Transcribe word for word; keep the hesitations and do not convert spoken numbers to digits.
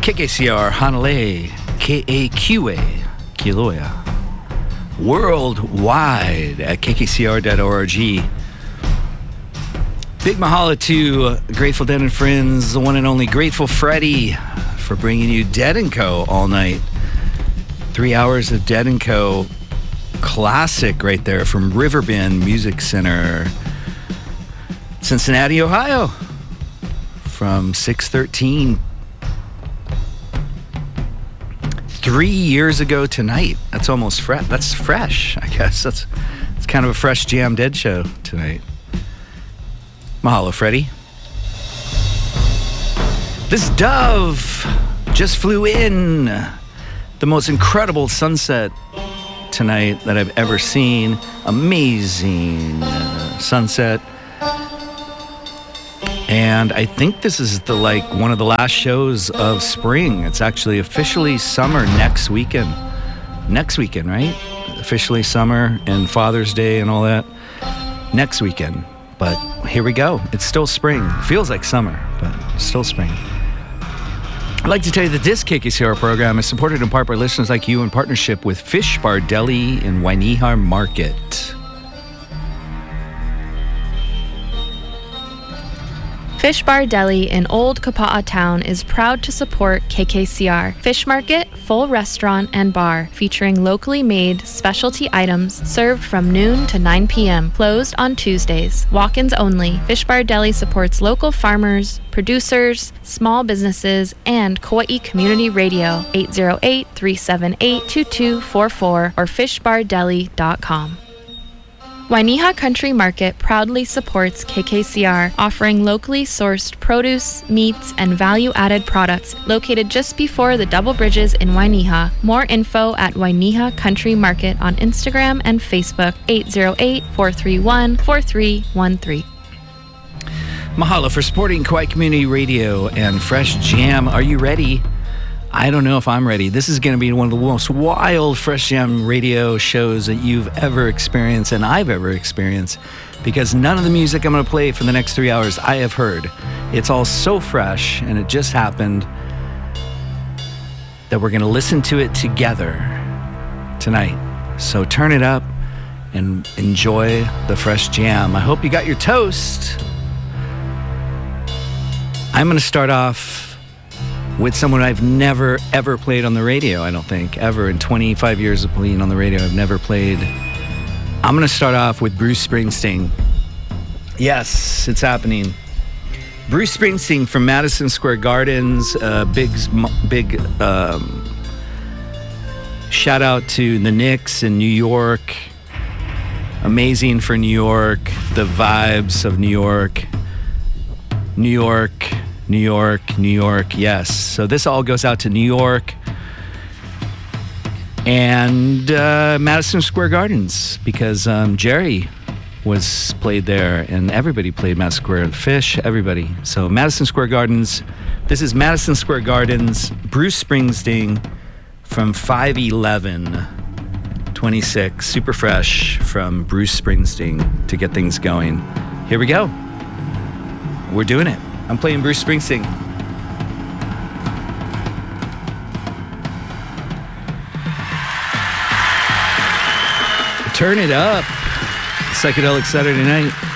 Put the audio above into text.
K K C R, Hanalei, K A Q A, Kilauea. Worldwide at K K C R dot org. Big mahalo to Grateful Dead and Friends, the one and only Grateful Freddy, for bringing you Dead and Co. all night. Three hours of Dead and Co. Classic right there from Riverbend Music Center, Cincinnati, Ohio, from six thirteen. Three years ago tonight. That's almost fresh. That's fresh, I guess. That's it's kind of a fresh Jam Dead show tonight. Mahalo, Freddie. This dove just flew in. The most incredible sunset tonight that I've ever seen. Amazing uh, sunset. And I think this is the like one of the last shows of spring. It's actually officially summer next weekend. Next weekend, right? Officially summer and Father's Day and all that. Next weekend. But here we go. It's still spring. Feels like summer, but it's still spring. I'd like to tell you that this K K C R program is supported in part by listeners like you in partnership with Fish Bar Deli in Wainiha Market. Fish Bar Deli in Old Kapa'a Town is proud to support K K C R. Fish Market, full restaurant and bar, featuring locally made specialty items served from noon to nine p.m. Closed on Tuesdays. Walk-ins only. Fish Bar Deli supports local farmers, producers, small businesses, and Kauai Community Radio. eight oh eight, three seven eight, two two four four or fish bar deli dot com. Wainiha Country Market proudly supports K K C R, offering locally sourced produce, meats, and value-added products located just before the Double Bridges in Wainiha. More info at Wainiha Country Market on Instagram and Facebook, eight oh eight, four three one, four three one three. Mahalo for supporting Kauai Community Radio and Fresh Jam. Are you ready? I don't know if I'm ready. This is going to be one of the most wild Fresh Jam radio shows that you've ever experienced and I've ever experienced, because none of the music I'm going to play for the next three hours I have heard. It's all so fresh, and it just happened that we're going to listen to it together tonight. So turn it up and enjoy the Fresh Jam. I hope you got your toast. I'm going to start off with someone I've never, ever played on the radio, I don't think. Ever. In twenty-five years of playing on the radio, I've never played. I'm going to start off with Bruce Springsteen. Yes, it's happening. Bruce Springsteen from Madison Square Gardens. Uh, big, big um, shout out to the Knicks in New York. Amazing for New York. The vibes of New York. New York. New York, New York, yes. So this all goes out to New York and uh, Madison Square Gardens, because um, Jerry was played there and everybody played Madison Square. Fish, everybody. So Madison Square Gardens. This is Madison Square Gardens, Bruce Springsteen from five eleven twenty-six. Super fresh from Bruce Springsteen to get things going. Here we go. We're doing it. I'm playing Bruce Springsteen. Turn it up. Psychedelic Saturday night.